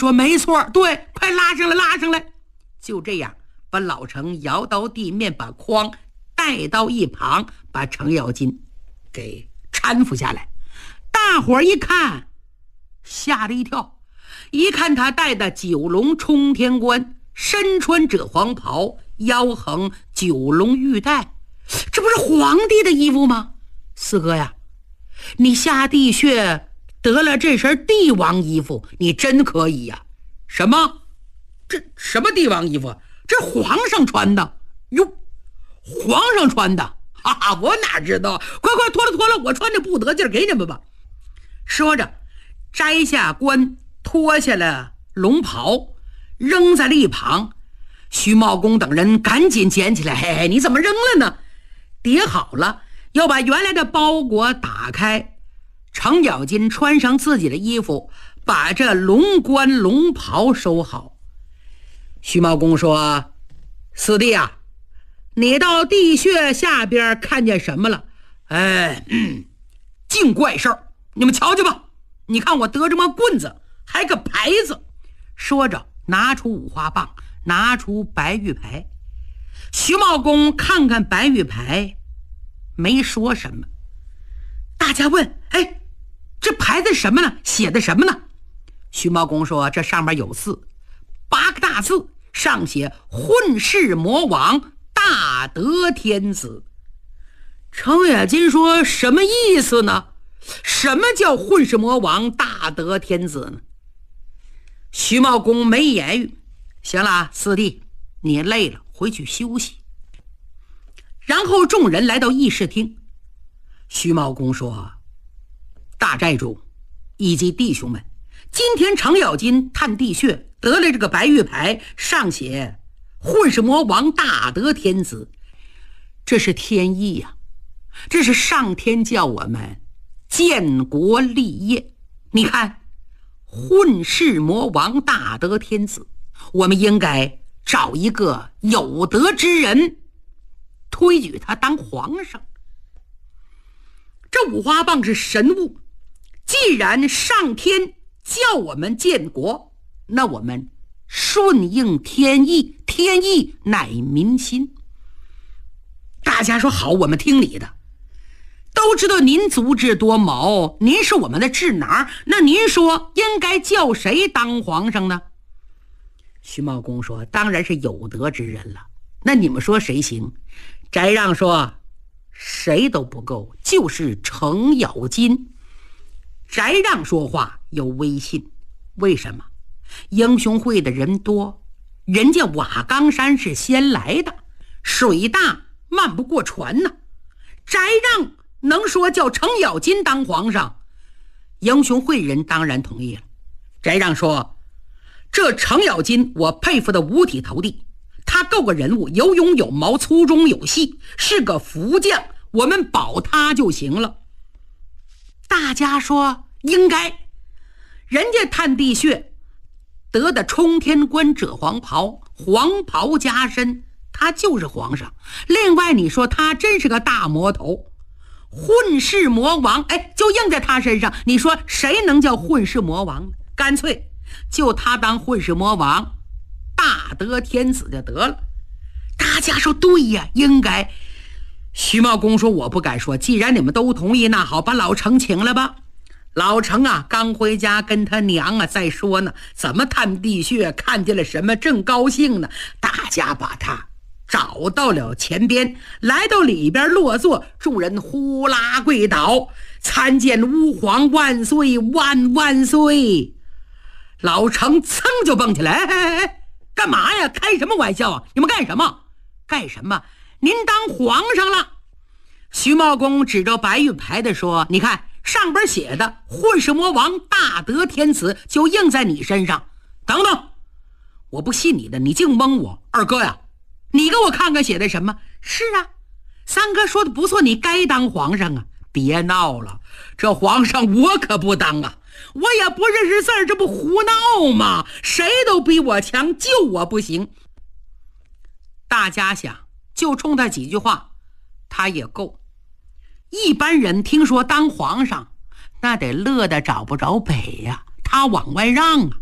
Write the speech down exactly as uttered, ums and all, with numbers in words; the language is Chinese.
说没错，对，快拉上来拉上来。就这样把老程摇到地面，把筐带到一旁，把程咬金给搀扶下来。大伙儿一看吓了一跳，一看他戴的九龙冲天冠，身穿赭黄袍，腰横九龙玉带，这不是皇帝的衣服吗？四哥呀，你下地穴得了这身帝王衣服，你真可以呀！什么？这什么帝王衣服？这皇上穿的哟，皇上穿的，哈哈，我哪知道？快快脱了脱了，我穿着不得劲儿，给你们吧。说着，摘下冠，脱下了龙袍，扔在了一旁。徐茂公等人赶紧捡起来，嘿嘿，你怎么扔了呢？叠好了，要把原来的包裹打开。程咬金穿上自己的衣服，把这龙冠龙袍收好。徐茂公说：四弟啊，你到地穴下边看见什么了？哎，嗯，净怪事儿，你们瞧瞧吧。你看我得这么棍子，还个牌子。说着拿出五花棒，拿出白玉牌。徐茂公看看白玉牌，没说什么。大家问：哎，这牌子什么呢？写的什么呢？徐茂公说：这上面有字，八个大字，上写混世魔王大德天子。程咬金说：什么意思呢？什么叫混世魔王大德天子呢？徐茂公没言语。行了，四弟，你累了，回去休息。然后众人来到议事厅。徐茂公说：大寨主以及弟兄们，今天程咬金探地穴得了这个白玉牌，上写混世魔王大德天子，这是天意呀、啊，这是上天叫我们建国立业。你看，混世魔王大德天子，我们应该找一个有德之人，推举他当皇上。这五花棒是神物，既然上天叫我们建国，那我们顺应天意，天意乃民心。大家说好，我们听你的。都知道您足智多谋，您是我们的智囊，那您说应该叫谁当皇上呢？徐茂公说：当然是有德之人了。那你们说谁行？翟让说：谁都不够，就是程咬金。翟让说话有威信，为什么？英雄会的人多，人家瓦岗山是先来的，水大漫不过船呢。翟让能说叫程咬金当皇上，英雄会人当然同意了。翟让说：这程咬金我佩服的五体投地，他够个人物，有勇有谋，粗中有细，是个福将，我们保他就行了。大家说应该。人家探地穴得的冲天冠、赭黄袍，黄袍加身，他就是皇上。另外你说他真是个大魔头，混世魔王，哎，就应在他身上。你说谁能叫混世魔王呢？干脆就他当混世魔王，大德天子就得了。大家说对呀，应该。徐茂公说：我不敢说，既然你们都同意，那好，把老程请来吧。老程啊，刚回家跟他娘啊在说呢，怎么探地穴看见了什么，正高兴呢。大家把他找到了前边，来到里边落座，众人呼啦跪倒，参见吾皇万岁万万岁。老程噌就蹦起来，哎哎哎，干嘛呀？开什么玩笑啊？你们干什么？干什么？您当皇上了。徐茂公指着白玉牌的说：你看上边写的混世魔王大德天子，就印在你身上。等等，我不信你的，你净蒙我。二哥呀，你给我看看写的什么。是啊，三哥说的不错，你该当皇上啊。别闹了，这皇上我可不当啊，我也不认识字儿，这不胡闹吗？谁都比我强，就我不行。大家想，就冲他几句话，他也够。一般人听说当皇上，那得乐得找不着北呀、啊，他往外让啊。